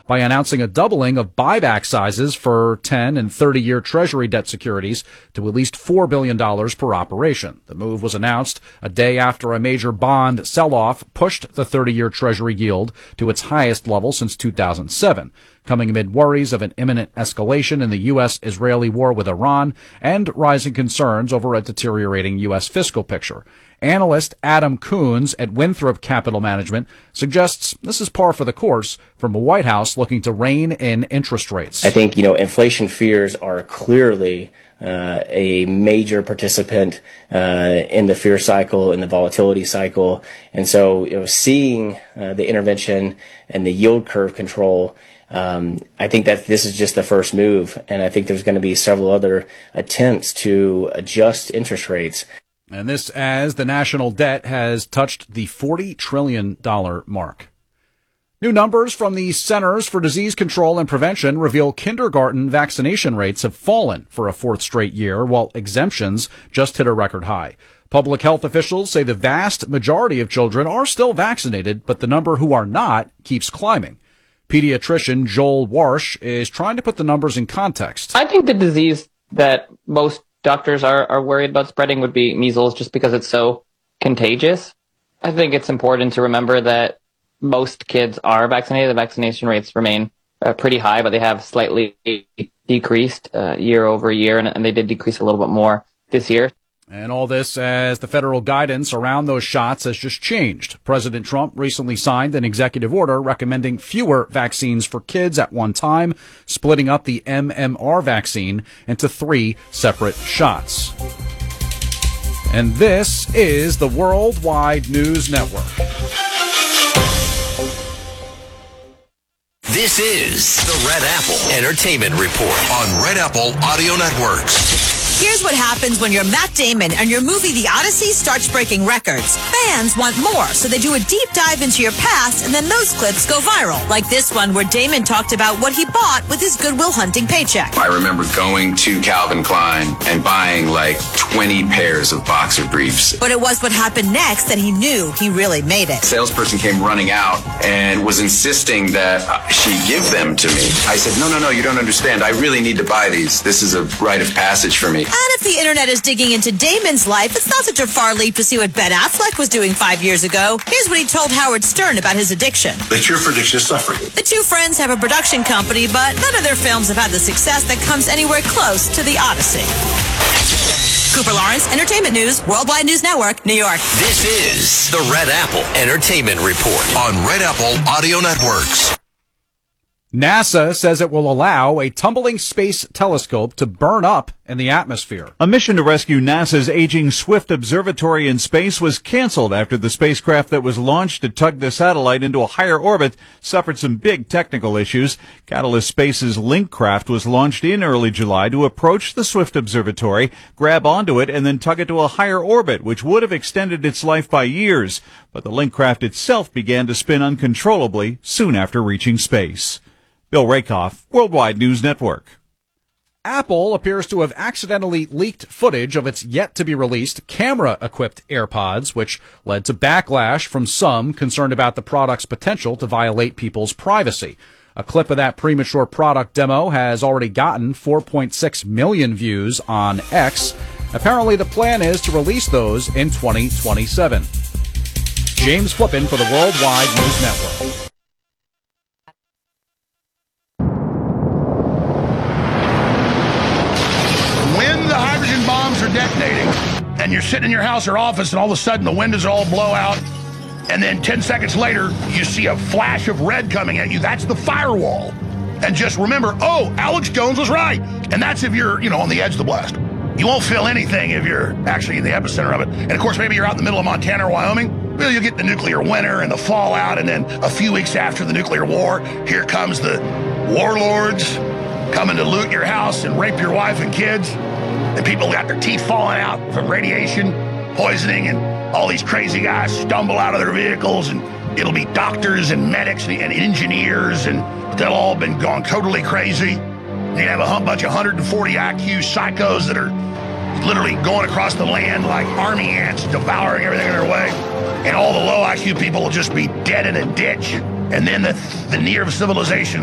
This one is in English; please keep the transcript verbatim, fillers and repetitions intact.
by announcing a doubling of buyback sizes for ten and thirty-year Treasury debt securities to at least four billion dollars per operation. The move was announced a day after a major bond sell-off pushed the thirty-year Treasury yield to its highest level since two thousand seven, coming amid worries of an imminent escalation in the U S Israeli war with Iran and rising concerns over a deteriorating U S fiscal picture. Analyst Adam Coons at Winthrop Capital Management suggests this is par for the course from a White House looking to rein in interest rates. I think, you know, inflation fears are clearly uh, a major participant uh, in the fear cycle, in the volatility cycle. And so, you know, seeing uh, the intervention and the yield curve control, um, I think that this is just the first move. And I think there's going to be several other attempts to adjust interest rates. And this as the national debt has touched the forty trillion dollars mark. New numbers from the Centers for Disease Control and Prevention reveal kindergarten vaccination rates have fallen for a fourth straight year, while exemptions just hit a record high. Public health officials say the vast majority of children are still vaccinated, but the number who are not keeps climbing. Pediatrician Joel Warsh is trying to put the numbers in context. I think the disease that most doctors are, are worried about spreading would be measles, just because it's so contagious. I think it's important to remember that most kids are vaccinated. The vaccination rates remain uh, pretty high, but they have slightly decreased uh, year over year, and, and they did decrease a little bit more this year. And all this as the federal guidance around those shots has just changed. President Trump recently signed an executive order recommending fewer vaccines for kids at one time, splitting up the M M R vaccine into three separate shots. And this is the Worldwide News Network. This is the Red Apple Entertainment Report on Red Apple Audio Networks. Here's what happens when you're Matt Damon and your movie The Odyssey starts breaking records. Fans want more, so they do a deep dive into your past, and then those clips go viral. Like this one where Damon talked about what he bought with his Good Will Hunting paycheck. I remember going to Calvin Klein and buying like twenty pairs of boxer briefs. But it was what happened next that he knew he really made it. The salesperson came running out and was insisting that she give them to me. I said, no, no, no, you don't understand. I really need to buy these. This is a rite of passage for me. And if the internet is digging into Damon's life, it's not such a far leap to see what Ben Affleck was doing five years ago. Here's what he told Howard Stern about his addiction. The cure for addiction is suffering. The two friends have a production company, but none of their films have had the success that comes anywhere close to The Odyssey. Cooper Lawrence, Entertainment News, Worldwide News Network, New York. This is the Red Apple Entertainment Report on Red Apple Audio Networks. NASA says it will allow a tumbling space telescope to burn up in the atmosphere. A mission to rescue NASA's aging Swift Observatory in space was canceled after the spacecraft that was launched to tug the satellite into a higher orbit suffered some big technical issues. Catalyst Space's Link craft was launched in early July to approach the Swift Observatory, grab onto it, and then tug it to a higher orbit, which would have extended its life by years. But the Link craft itself began to spin uncontrollably soon after reaching space. Bill Rakoff, Worldwide News Network. Apple appears to have accidentally leaked footage of its yet-to-be-released camera-equipped AirPods, which led to backlash from some concerned about the product's potential to violate people's privacy. A clip of that premature product demo has already gotten four point six million views on X. Apparently, the plan is to release those in twenty twenty-seven. James Flippin for the Worldwide News Network. Bombs are detonating, and you're sitting in your house or office, and all of a sudden the windows all blow out, and then ten seconds later you see a flash of red coming at you. That's the firewall. And just remember, oh, Alex Jones was right. And that's if you're, you know, on the edge of the blast. You won't feel anything if you're actually in the epicenter of it. And of course, maybe you're out in the middle of Montana or Wyoming. Well, you'll get the nuclear winter and the fallout, and then a few weeks after the nuclear war, here comes the warlords coming to loot your house and rape your wife and kids. And people got their teeth falling out from radiation poisoning, and all these crazy guys stumble out of their vehicles, and it'll be doctors and medics and engineers, and they'll all been gone totally crazy. And you have a bunch of one hundred forty I Q psychos that are literally going across the land like army ants, devouring everything in their way. And all the low I Q people will just be dead in a ditch. And then the, the near civilization